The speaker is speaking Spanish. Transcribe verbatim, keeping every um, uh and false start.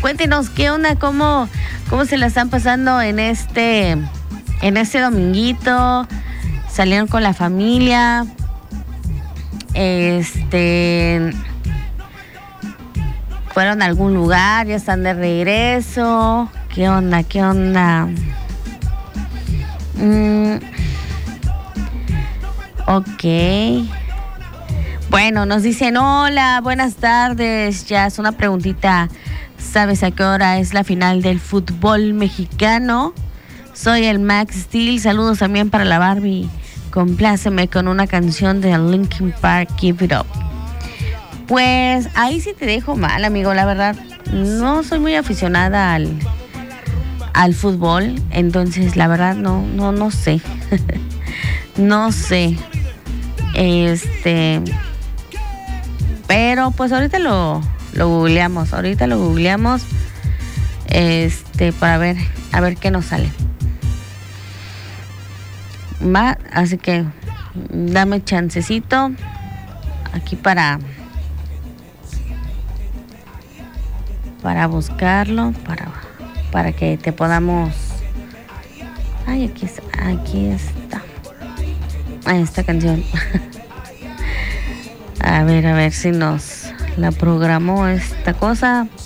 Cuéntenos qué onda, cómo, cómo se la están pasando en este, en este dominguito. Salieron con la familia. Este, fueron a algún lugar, ya están de regreso. ¿Qué onda? ¿Qué onda? Mm, ok. Bueno, nos dicen, hola, buenas tardes. Ya es una preguntita. ¿Sabes a qué hora es la final del fútbol mexicano? Soy el Max Steel. Saludos también para la Barbie. Compláceme con una canción de Linkin Park, Keep It Up. Pues ahí sí te dejo mal, amigo, la verdad. No soy muy aficionada al, al fútbol. Entonces, la verdad, no, no, no sé. No sé. Este... Pero pues ahorita lo, lo googleamos, ahorita lo googleamos este, para ver, a ver qué nos sale. Va, así que dame chancecito aquí para, para buscarlo, para, para que te podamos. Ay, aquí está, aquí está. Ah, esta canción. A ver, a ver si nos la programó esta cosa.